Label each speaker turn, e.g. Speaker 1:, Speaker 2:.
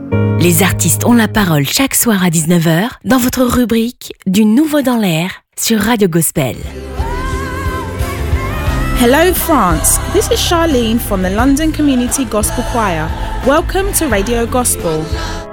Speaker 1: Les artistes ont la parole chaque soir à 19h dans votre rubrique Du Nouveau dans l'air sur Radio Gospel.
Speaker 2: Hello France, this is Charlene from the London Community Gospel Choir. Welcome to Radio Gospel.